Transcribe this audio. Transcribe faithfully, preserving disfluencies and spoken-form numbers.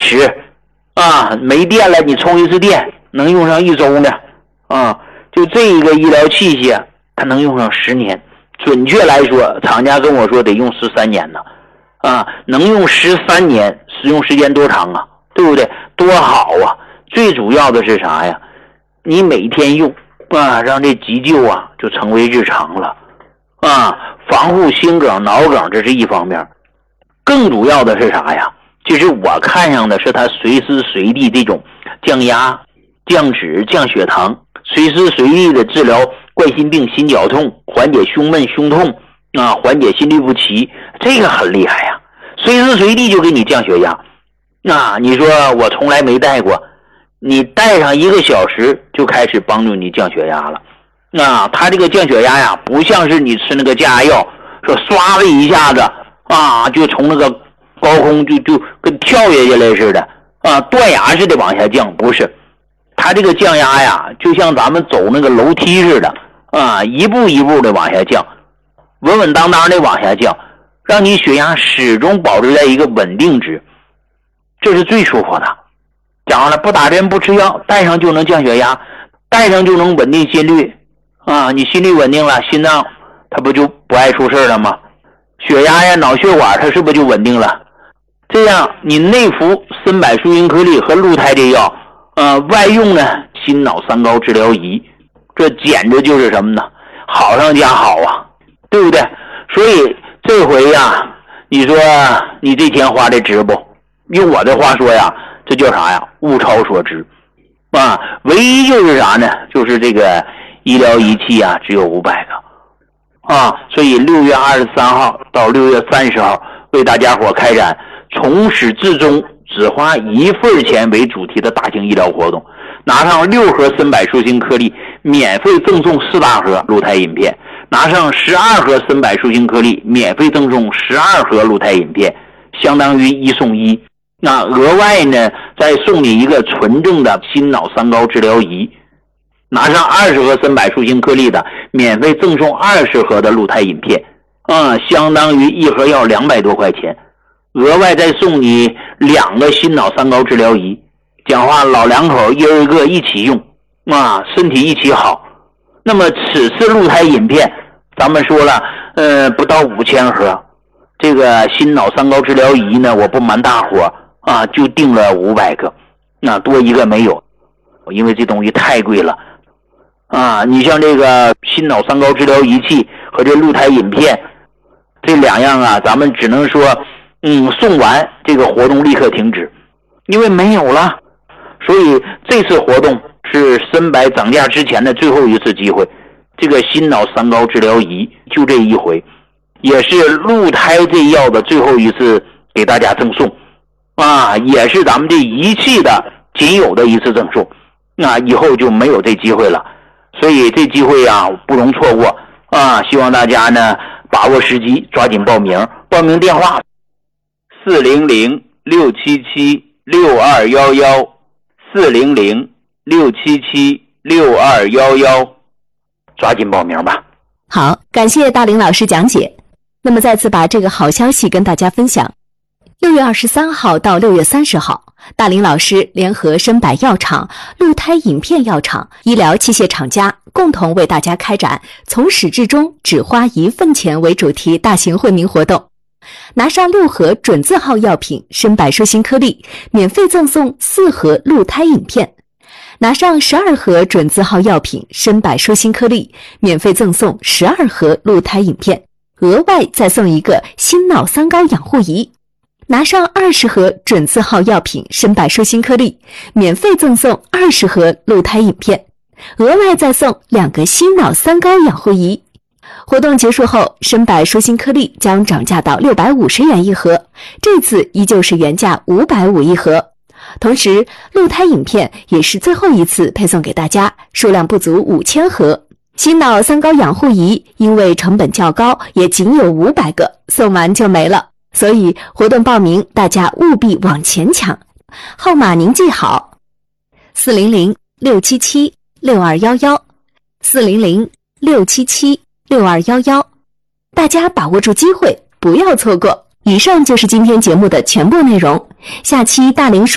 时啊，没电了你充一次电能用上一周呢啊，就这一个医疗器械它能用上十年，准确来说厂家跟我说得用十三年呢啊，能用十三年，使用时间多长啊，对不对？多好啊！最主要的是啥呀？你每天用啊，让这急救啊就成为日常了啊，防护心梗、脑梗这是一方面，更主要的是啥呀？其实我看上的是它随时随地这种降压、降脂、降血糖，随时随地的治疗冠心病、心绞痛，缓解胸闷、胸痛啊，缓解心律不齐，这个很厉害呀！随时随地就给你降血压。啊，你说我从来没戴过，你戴上一个小时就开始帮助你降血压了。啊，它这个降血压呀，不像是你吃那个降压药，说唰的一下子啊，就从那个高空就就跟跳下去了似的啊，断崖似的往下降，不是。它这个降压呀，就像咱们走那个楼梯似的啊，一步一步的往下降，稳稳当当的往下降，让你血压始终保持在一个稳定值。这是最舒服的。讲完了，不打针不吃药，戴上就能降血压，戴上就能稳定心率啊！你心率稳定了，心脏它不就不爱出事了吗？血压呀、脑血管它是不是就稳定了？这样你内服参柏舒心颗粒和鹿胎这药，呃，外用呢心脑三高治疗仪，这简直就是什么呢？好上加好啊，对不对？所以这回呀，你说你这钱花的值不？用我的话说呀，这叫啥呀？物超所值啊！唯一就是啥呢？就是这个医疗仪器啊，只有五百个啊！所以六月二十三号到六月三十号，为大家伙开展从始至终只花一份钱为主题的大型医疗活动，拿上六盒参柏舒心颗粒，免费赠送四大盒鹿胎饮片；拿上十二盒参柏舒心颗粒，免费赠送十二盒鹿胎饮片，相当于一送一。那额外呢，再送你一个纯正的心脑三高治疗仪，拿上二十盒参柏舒心颗粒的，免费赠送二十盒的鹿胎饮片，啊、嗯，相当于一盒要两百多块钱。额外再送你两个心脑三高治疗仪，讲话老两口一人一个一起用，啊，身体一起好。那么此次鹿胎饮片，咱们说了，呃，不到五千盒。这个心脑三高治疗仪呢，我不瞒大伙啊，就订了五百个，那多一个没有，因为这东西太贵了啊！你像这个心脑三高治疗仪器和这鹿胎饮片这两样啊，咱们只能说，嗯，送完这个活动立刻停止，因为没有了。所以这次活动是参柏涨价之前的最后一次机会，这个心脑三高治疗仪就这一回，也是鹿胎这药的最后一次给大家赠送啊，也是咱们这仪器的仅有的一次赠送，那以后就没有这机会了，所以这机会啊不容错过啊！希望大家呢把握时机，抓紧报名。报名电话四零零六七七六二一一四零零六七七六二一一，抓紧报名吧。 好，感谢大林老师讲解。那么再次把这个好消息跟大家分享。六月二十三号到六月三十号，大林老师联合参柏药厂、鹿胎饮片药厂、医疗器械厂家共同为大家开展从始至终只花一份钱为主题大型惠民活动。拿上六盒准字号药品参柏舒心颗粒，免费赠送四盒鹿胎饮片；拿上十二盒准字号药品参柏舒心颗粒，免费赠送十二盒鹿胎饮片，额外再送一个心脑三高养护仪；拿上二十盒准字号药品参柏舒心颗粒，免费赠送二十盒鹿胎饮片，额外再送两个心脑三高养护仪。活动结束后，参柏舒心颗粒将涨价到六百五十元一盒，这次依旧是原价五百五一盒。同时，鹿胎饮片也是最后一次配送给大家，数量不足五千盒。心脑三高养护仪因为成本较高，也仅有五百个，送完就没了。所以活动报名大家务必往前抢，号码您记好：四零零六七七六二一一，四零零六七七六二一一，大家把握住机会，不要错过。以上就是今天节目的全部内容，下期大林说